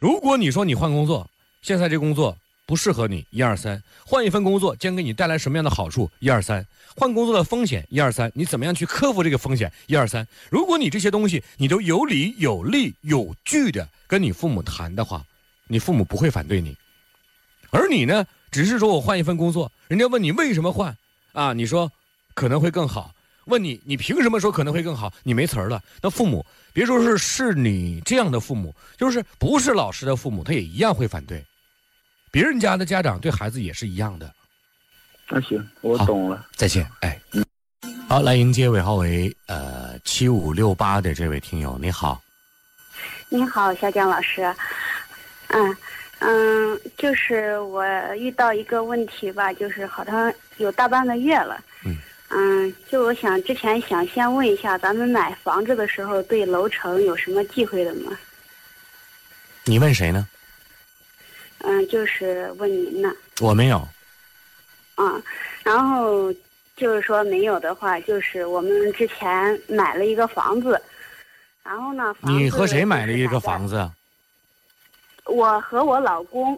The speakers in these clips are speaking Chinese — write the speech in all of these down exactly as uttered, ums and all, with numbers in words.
如果你说你换工作，现在这工作不适合你，一二三，换一份工作将给你带来什么样的好处，一二三，换工作的风险，一二三，你怎么样去克服这个风险，一二三。如果你这些东西你都有理有利有据的跟你父母谈的话，你父母不会反对你。而你呢，只是说我换一份工作，人家问你为什么换啊，你说可能会更好，问你你凭什么说可能会更好，你没词儿了。那父母别说是是你这样的父母，就是不是老师的父母他也一样会反对，别人家的家长对孩子也是一样的。 那行，我懂了。 再见。哎，嗯，好，来迎接尾号为呃七五六八的这位听友，你好。 你好，小蒋老师。嗯嗯，就是我遇到一个问题吧，就是好像有大半个月了。 嗯嗯，就我想之前想先问一下，咱们买房子的时候对楼层有什么忌讳的吗？ 你问谁呢？ 嗯，就是问您呢。 我没有。 嗯，然后就是说没有的话，就是我们之前买了一个房子，然后呢，房子你和谁买了一个房子？ 我和我老公，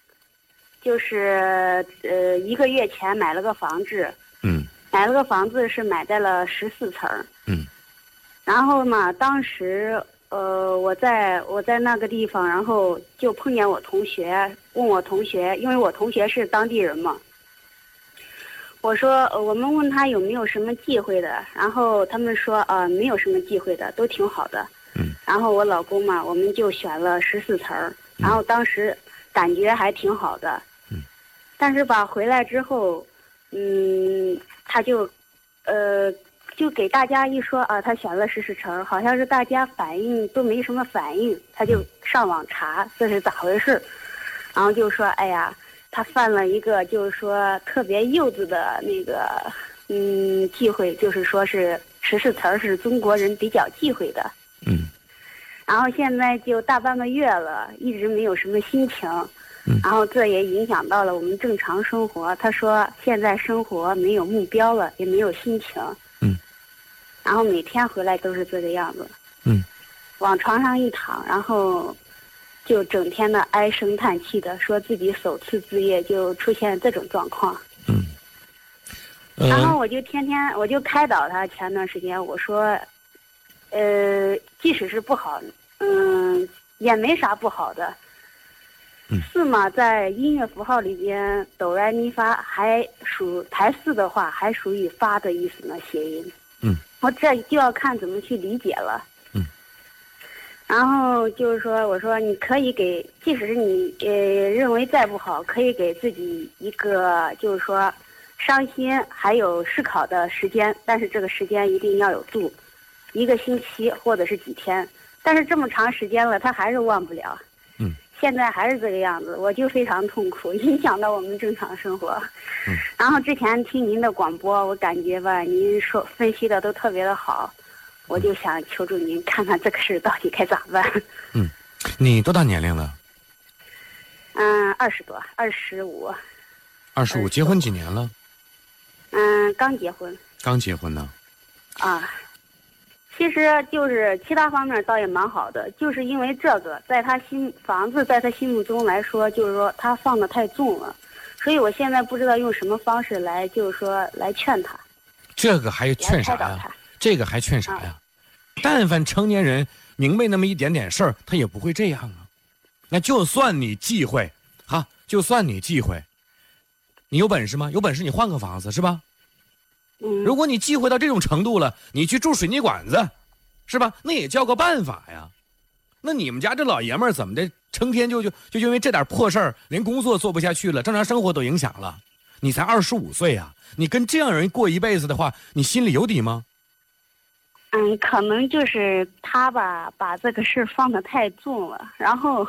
就是呃一个月前买了个房子。 嗯。 买了个房子是买在了十四层。 嗯。 然后呢，当时呃我在我在那个地方，然后就碰见我同学，问我同学，因为我同学是当地人嘛。我说、呃、我们问他有没有什么忌讳的，然后他们说呃没有什么忌讳的，都挺好的。 嗯。 然后我老公嘛，我们就选了十四层，然后当时感觉还挺好的。 嗯。 但是吧，回来之后，嗯，他就，呃，就给大家一说啊，他选了十四层，好像是大家反应都没什么反应，他就上网查这是咋回事，然后就说，哎呀。他犯了一个就是说特别幼稚的那个嗯忌讳，就是说是十四层是中国人比较忌讳的。 嗯。 然后现在就大半个月了，一直没有什么心情。嗯。然后这也影响到了我们正常生活。他说现在生活没有目标了，也没有心情。 嗯。 然后每天回来都是这个样子。 嗯。往床上一躺，然后。就整天的唉声叹气的，说自己首次置业就出现这种状况。 嗯。 呃、然后我就天天我就开导他，前段时间我说，呃，即使是不好，嗯，也没啥不好的。 嗯。 四嘛，在音乐符号里边，哆来咪发还属排四的话，还属于发的意思呢，谐音。 嗯。 我这就要看怎么去理解了。然后就是说，我说你可以给，即使是你呃认为再不好，可以给自己一个就是说伤心还有思考的时间，但是这个时间一定要有度，一个星期或者是几天。但是这么长时间了，他还是忘不了。 嗯。 现在还是这个样子，我就非常痛苦，影响到我们正常生活。 嗯。 然后之前听您的广播，我感觉吧，您说分析的都特别的好。我就想求助您，看看这个事到底该咋办。 嗯，你多大年龄了？ 嗯，二十多，二十五。 二十五，结婚几年了？ 嗯，刚结婚。 刚结婚呢？ 啊，其实就是其他方面倒也蛮好的，就是因为这个，在他心房子在他心目中来说，就是说他放的太重了，所以我现在不知道用什么方式来，就是说来劝他。 这个还劝啥呀？这个还劝啥呀？但凡成年人明白那么一点点事儿，他也不会这样啊。那就算你忌讳，哈，就算你忌讳，你有本事吗？有本事你换个房子是吧？ 嗯。 如果你忌讳到这种程度了，你去住水泥管子，是吧？那也叫个办法呀。那你们家这老爷们儿怎么的，成天就就就因为这点破事儿，连工作做不下去了，正常生活都影响了。你才二十五岁啊，你跟这样人过一辈子的话，你心里有底吗？ 嗯，可能就是他吧，把这个事放得太重了，然后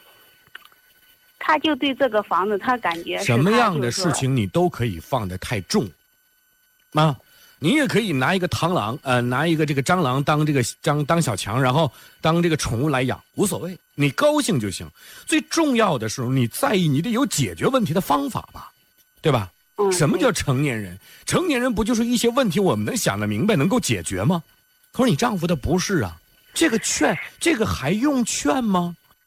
他就对这个房子，他感觉什么样的事情你都可以放得太重，啊，你也可以拿一个螳螂，呃，拿一个这个蟑螂当这个当当小强，然后当这个宠物来养，无所谓，你高兴就行。最重要的时候，你在意，你得有解决问题的方法吧，对吧？ 嗯。 什么叫成年人？成年人不就是一些问题我们能想得明白，能够解决吗？可是你丈夫他不是啊，这个劝，这个还用劝吗？